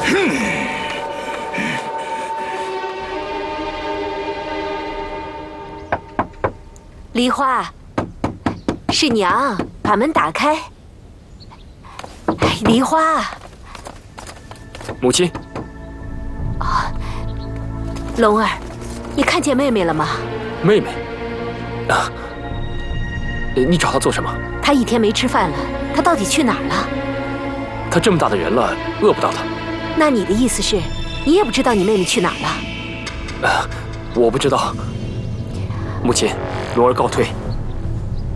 梨花，是娘，把门打开。梨花， 母亲。 啊，龙儿，你看见妹妹了吗？ 妹妹？啊，你找她做什么？ 她一天没吃饭了，她到底去哪儿了？ 她这么大的人了，饿不到她。 那你的意思是，你也不知道你妹妹去哪儿了？ 我不知道。母亲，龙儿告退。